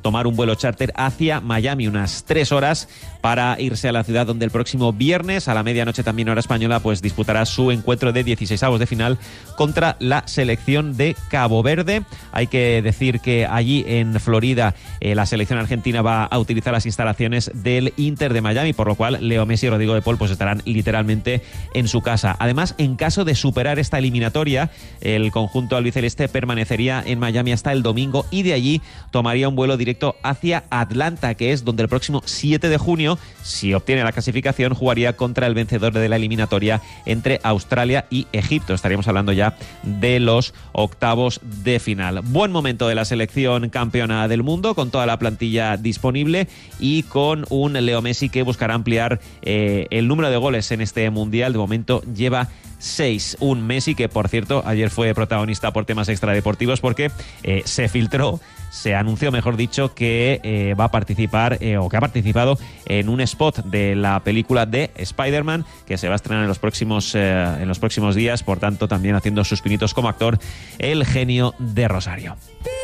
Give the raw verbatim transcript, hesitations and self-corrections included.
tomar un vuelo charter hacia Miami, unas tres horas, para irse a la ciudad donde el próximo viernes, a la medianoche también hora española, pues disputará su encuentro de dieciseisavos de final contra la selección de Cabo Verde. Hay que decir que allí en Florida eh, la selección argentina va a utilizar las instalaciones del Inter de Miami, por lo cual Leo Messi y Rodrigo de Paul pues estarán literalmente en su casa. Además, en caso de superar esta eliminatoria, el conjunto albiceleste permanecería en Miami hasta el domingo y de allí tomaría un vuelo directo hacia Atlanta, que es donde el próximo siete de junio, si obtiene la clasificación, jugaría contra el vencedor de la eliminatoria entre Australia y Egipto. Estaríamos hablando ya de los octavos de final. Buen momento de la selección campeona del mundo, con toda la plantilla disponible y con un Leo Messi que buscará ampliar eh, el número de goles en este mundial. De momento lleva seis. Un Messi que, por cierto, ayer fue protagonista por temas extradeportivos porque eh, se filtró, se anunció, mejor dicho, que eh, va a participar eh, o que ha participado en un spot de la película de Spider-Man que se va a estrenar en los próximos eh, en los próximos días, por tanto también haciendo sus pinitos como actor el genio de Rosario.